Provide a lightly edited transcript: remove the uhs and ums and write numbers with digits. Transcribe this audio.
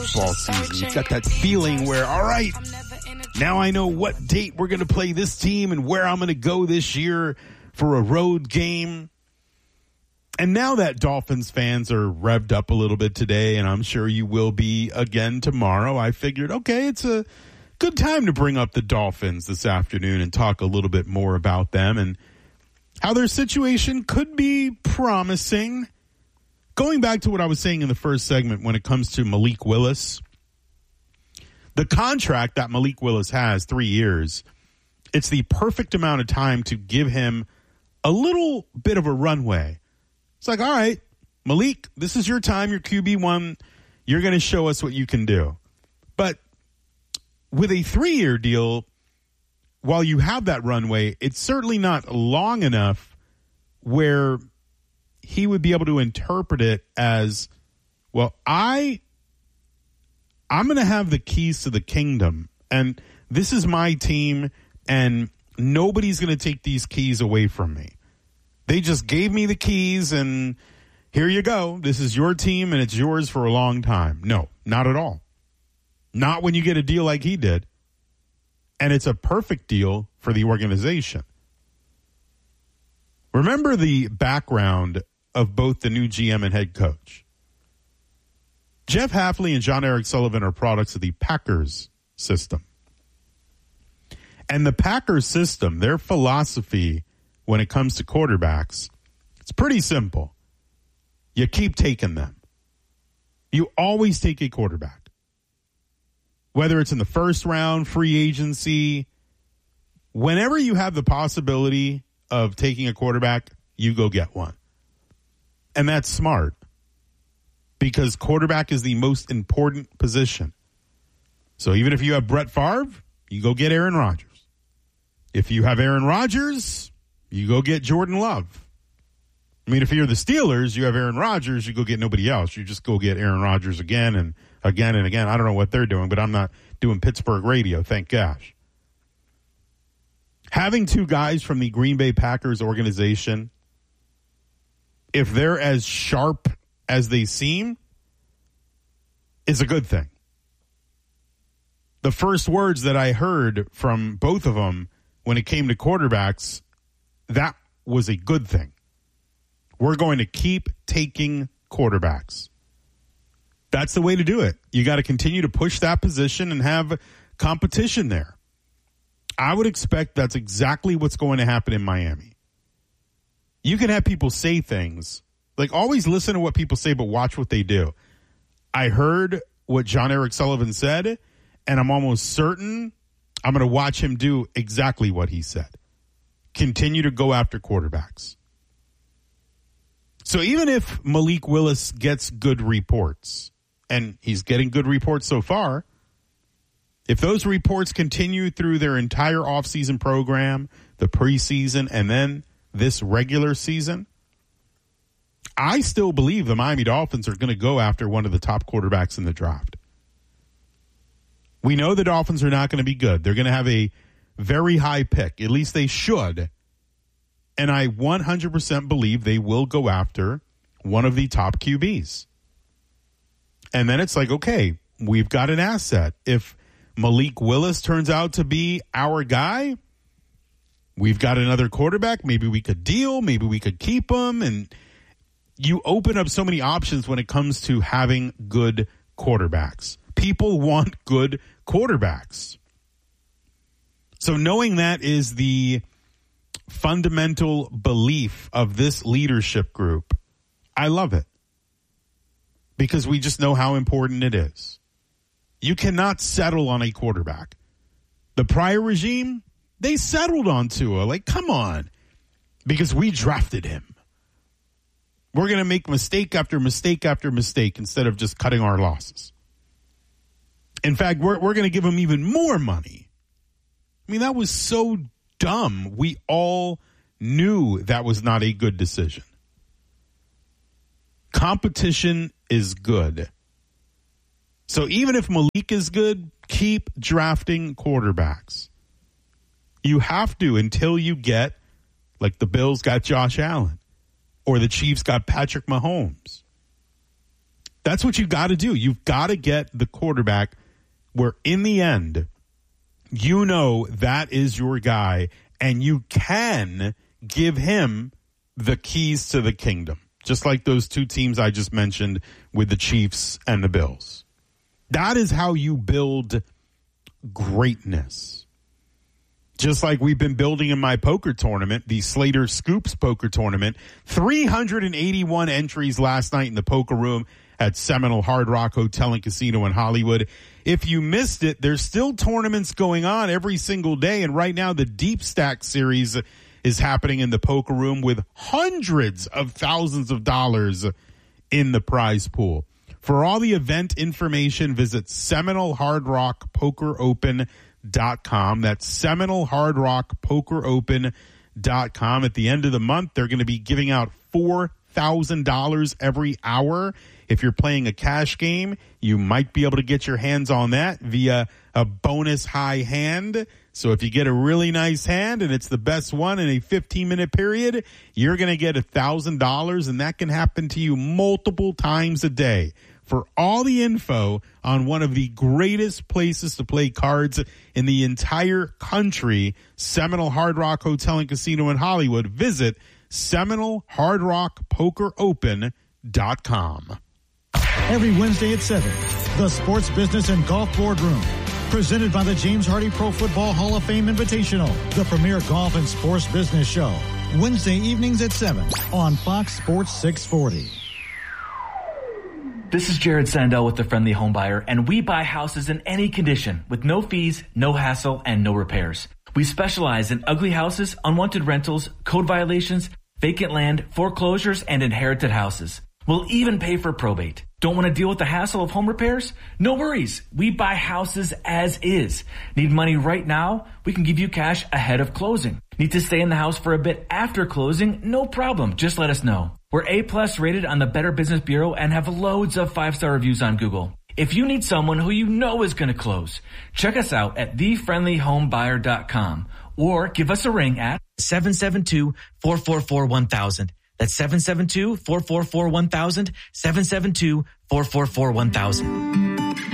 football season. You've got that feeling where, all right, now I know what date we're going to play this team and where I'm going to go this year for a road game. And now that Dolphins fans are revved up a little bit today, and I'm sure you will be again tomorrow, I figured, okay, it's a good time to bring up the Dolphins this afternoon and talk a little bit more about them and how their situation could be promising. Going back to what I was saying in the first segment when it comes to Malik Willis, the contract that Malik Willis has, 3 years, it's the perfect amount of time to give him a little bit of a runway. It's like, all right, Malik, this is your time, your QB1. You're going to show us what you can do. But with a 3-year deal, while you have that runway, it's certainly not long enough where he would be able to interpret it as, well, I'm going to have the keys to the kingdom, and this is my team, and nobody's going to take these keys away from me. They just gave me the keys, and here you go. This is your team, and it's yours for a long time. No, not at all. Not when you get a deal like he did. And it's a perfect deal for the organization. Remember the background of both the new GM and head coach. Jeff Hafley and John Eric Sullivan are products of the Packers system. And the Packers system, their philosophy when it comes to quarterbacks, it's pretty simple. You keep taking them. You always take a quarterback. Whether it's in the first round, free agency, whenever you have the possibility of taking a quarterback, you go get one. And that's smart because quarterback is the most important position. So even if you have Brett Favre, you go get Aaron Rodgers. If you have Aaron Rodgers, you go get Jordan Love. I mean, if you're the Steelers, you have Aaron Rodgers, you go get nobody else. You just go get Aaron Rodgers again and again and again. I don't know what they're doing, but I'm not doing Pittsburgh radio, thank gosh. Having two guys from the Green Bay Packers organization, if they're as sharp as they seem, is a good thing. The first words that I heard from both of them when it came to quarterbacks, that was a good thing. We're going to keep taking quarterbacks. That's the way to do it. You got to continue to push that position and have competition there. I would expect that's exactly what's going to happen in Miami. You can have people say things, like always listen to what people say, but watch what they do. I heard what John Eric Sullivan said, and I'm almost certain I'm going to watch him do exactly what he said. Continue to go after quarterbacks. So even if Malik Willis gets good reports, and he's getting good reports so far, if those reports continue through their entire offseason program, the preseason, and then this regular season, I still believe the Miami Dolphins are going to go after one of the top quarterbacks in the draft. We know the Dolphins are not going to be good. They're going to have a very high pick. At least they should. And I 100% believe they will go after one of the top QBs. And then it's like, okay, we've got an asset. If Malik Willis turns out to be our guy, we've got another quarterback. Maybe we could deal. Maybe we could keep him. And you open up so many options when it comes to having good quarterbacks. People want good quarterbacks. So knowing that is the fundamental belief of this leadership group, I love it. Because we just know how important it is. You cannot settle on a quarterback. The prior regime, they settled on Tua. Like, come on. Because we drafted him. We're going to make mistake after mistake after mistake instead of just cutting our losses. In fact, we're going to give him even more money. I mean, that was so dumb. We all knew that was not a good decision. Competition is good. So even if Malik is good, keep drafting quarterbacks. You have to until you get, like the Bills got Josh Allen or the Chiefs got Patrick Mahomes. That's what you got to do. You've got to get the quarterback where in the end, you know that is your guy, and you can give him the keys to the kingdom, just like those two teams I just mentioned with the Chiefs and the Bills. That is how you build greatness. Just like we've been building in my poker tournament, the Slater Scoops poker tournament, 381 entries last night in the poker room at Seminole Hard Rock Hotel and Casino in Hollywood. If you missed it, there's still tournaments going on every single day. And right now, the Deep Stack Series is happening in the poker room with hundreds of thousands of dollars in the prize pool. For all the event information, visit SeminoleHardRockPokerOpen.com. That's SeminoleHardRockPokerOpen.com. At the end of the month, they're going to be giving out $4,000 every hour. If you're playing a cash game, you might be able to get your hands on that via a bonus high hand. So if you get a really nice hand and it's the best one in a 15-minute period, you're going to get $1,000, and that can happen to you multiple times a day. For all the info on one of the greatest places to play cards in the entire country, Seminole Hard Rock Hotel and Casino in Hollywood, visit SeminoleHardRockPokerOpen.com. Every Wednesday at 7, the Sports Business and Golf Boardroom. Presented by the James Hardy Pro Football Hall of Fame Invitational, the premier golf and sports business show. Wednesday evenings at 7 on Fox Sports 640. This is Jared Sandell with The Friendly Home Buyer, and we buy houses in any condition with no fees, no hassle, and no repairs. We specialize in ugly houses, unwanted rentals, code violations, vacant land, foreclosures, and inherited houses. We'll even pay for probate. Don't want to deal with the hassle of home repairs? No worries. We buy houses as is. Need money right now? We can give you cash ahead of closing. Need to stay in the house for a bit after closing? No problem. Just let us know. We're A+ rated on the Better Business Bureau and have loads of 5-star reviews on Google. If you need someone who you know is going to close, check us out at thefriendlyhomebuyer.com or give us a ring at 772-444-1000. That's 772-444-1000, 772-444-1000.